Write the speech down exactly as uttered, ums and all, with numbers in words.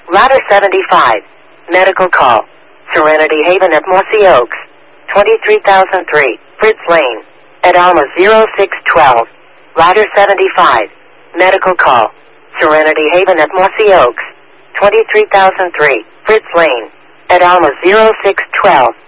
Ladder seventy-five. Medical call. Serenity Haven at Mossy Oaks. twenty-three thousand three. Fritz Lane. At Alma zero six twelve. Ladder seventy-five. Medical call. Serenity Haven at Mossy Oaks. twenty-three thousand three. Fritz Lane. At Alma zero six twelve.